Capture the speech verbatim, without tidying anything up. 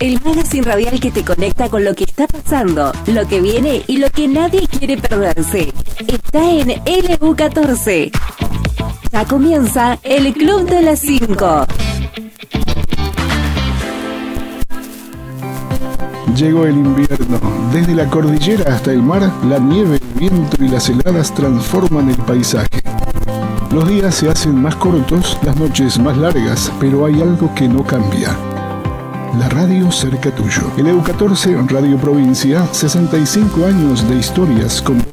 el magazine radial que te conecta con lo que está pasando, lo que viene y lo que nadie quiere perderse. Está en L U catorce. Ya comienza el Club de las cinco. Llegó el invierno. Desde la cordillera hasta el mar, la nieve, el viento y las heladas transforman el paisaje. Los días se hacen más cortos, las noches más largas, pero hay algo que no cambia. La radio cerca tuyo. L U catorce, Radio Provincia, sesenta y cinco años de historias con